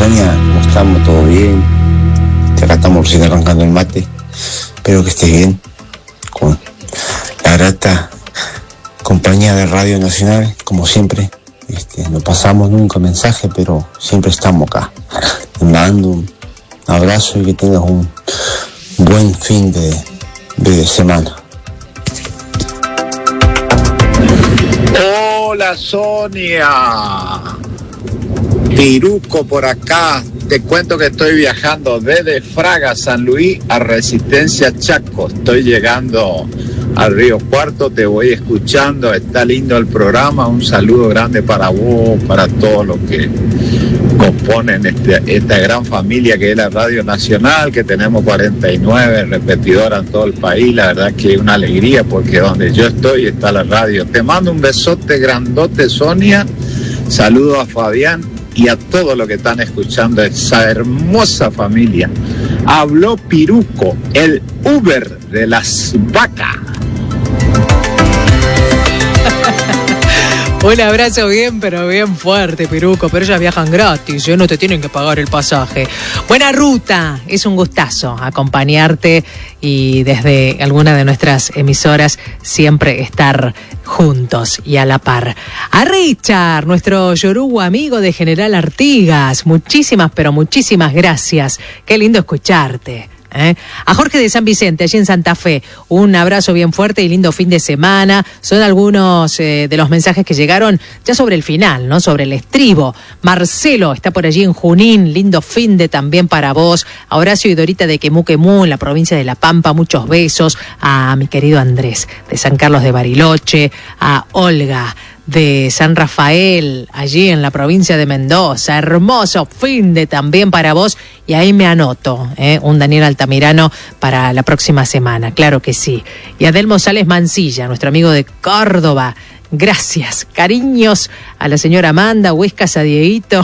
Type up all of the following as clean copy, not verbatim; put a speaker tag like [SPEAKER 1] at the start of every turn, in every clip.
[SPEAKER 1] Sonia, ¿cómo estamos? ¿Todo bien? Acá estamos recién arrancando el mate. Espero que estés bien. Con la grata compañía de Radio Nacional, como siempre. No pasamos nunca mensaje, pero siempre estamos acá. Te mando un abrazo y que tengas un buen fin de semana.
[SPEAKER 2] Hola Sonia, Piruco por acá. Te cuento que estoy viajando desde Fraga, San Luis, a Resistencia, Chaco. Estoy llegando al Río Cuarto, te voy escuchando, está lindo el programa. Un saludo grande para vos, para todos los que componen esta gran familia que es la Radio Nacional, que tenemos 49 repetidoras en todo el país. La verdad que es una alegría porque donde yo estoy está la radio. Te mando un besote grandote, Sonia. Saludo a Fabián y a todos los que están escuchando esa hermosa familia. Habló Piruco, el Uber de las vacas.
[SPEAKER 3] Un abrazo bien, pero bien fuerte, Piruco, pero ellas viajan gratis, no te tienen que pagar el pasaje. Buena ruta, es un gustazo acompañarte y desde alguna de nuestras emisoras siempre estar juntos y a la par. A Richard, nuestro yorubo amigo de General Artigas, muchísimas, pero muchísimas gracias. Qué lindo escucharte. A Jorge de San Vicente, allí en Santa Fe, un abrazo bien fuerte y lindo fin de semana. Son algunos de los mensajes que llegaron ya sobre el final, ¿no? Sobre el estribo. Marcelo está por allí en Junín, lindo fin de también para vos. A Horacio y Dorita de Quemú, en la provincia de La Pampa, muchos besos. A mi querido Andrés de San Carlos de Bariloche, a Olga de San Rafael, allí en la provincia de Mendoza. Hermoso fin de también para vos. Y ahí me anoto, un Daniel Altamirano para la próxima semana, claro que sí. Y Adelmo Sales Mancilla, nuestro amigo de Córdoba. Gracias, cariños a la señora Amanda, Huescas a Dieguito.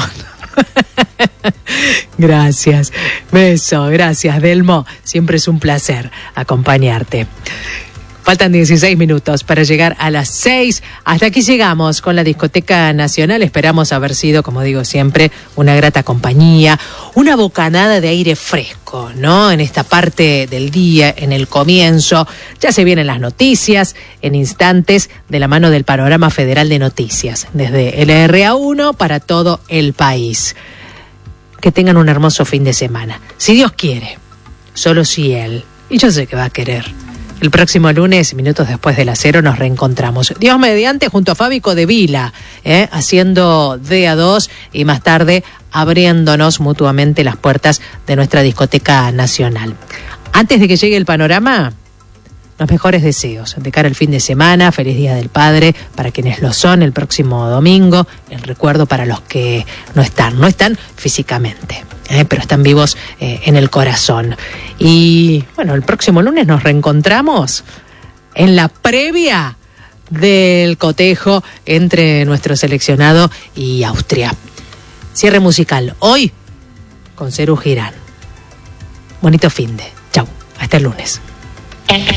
[SPEAKER 3] Gracias, beso, gracias, Delmo. Siempre es un placer acompañarte. Faltan 16 minutos para llegar a las 6. Hasta aquí llegamos con la Discoteca Nacional. Esperamos haber sido, como digo siempre, una grata compañía, una bocanada de aire fresco, ¿no? En esta parte del día, en el comienzo. Ya se vienen las noticias en instantes de la mano del Panorama Federal de Noticias, desde LRA1 para todo el país. Que tengan un hermoso fin de semana. Si Dios quiere, solo si Él, y yo sé que va a querer. El próximo lunes, minutos después de las 0, nos reencontramos. Dios mediante, junto a Fábico de Vila, haciendo de a 2 y más tarde abriéndonos mutuamente las puertas de nuestra Discoteca Nacional. Antes de que llegue el panorama, los mejores deseos de cara al fin de semana. Feliz Día del Padre para quienes lo son el próximo domingo. El recuerdo para los que no están físicamente, pero están vivos en el corazón. Y bueno, el próximo lunes nos reencontramos en la previa del cotejo entre nuestro seleccionado y Austria. Cierre musical hoy con Serú Girán. Bonito finde. Chau, hasta el lunes.